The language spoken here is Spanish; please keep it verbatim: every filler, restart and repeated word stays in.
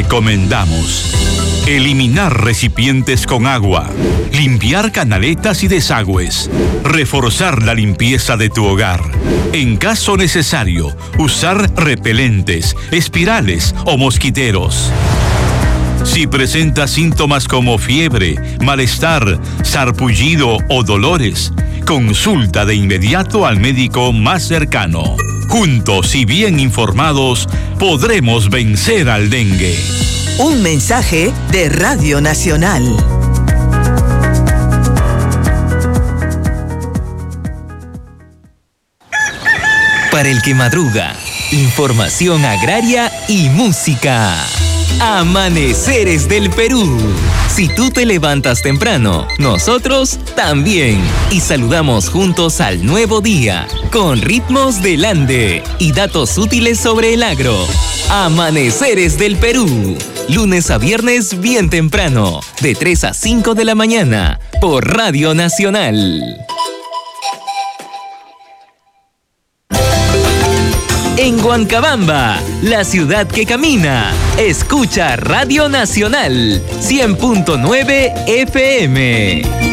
recomendamos: eliminar recipientes con agua, limpiar canaletas y desagües, reforzar la limpieza de tu hogar. En caso necesario, usar repelentes, espirales o mosquiteros. Si presenta síntomas como fiebre, malestar, sarpullido o dolores, consulta de inmediato al médico más cercano. Juntos y bien informados, podremos vencer al dengue. Un mensaje de Radio Nacional. Para el que madruga, información agraria y música. Amaneceres del Perú. Si tú te levantas temprano, nosotros también. Y saludamos juntos al nuevo día, con ritmos del Ande y datos útiles sobre el agro. Amaneceres del Perú. Lunes a viernes bien temprano, de tres a cinco de la mañana, por Radio Nacional. En Huancabamba, la ciudad que camina, escucha Radio Nacional cien punto nueve F M.